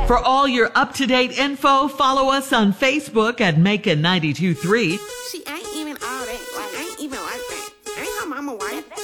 For all your up-to-date info, follow us on Facebook at Macon 92.3. She ain't even all that. Like, ain't even like that. Ain't her mama white.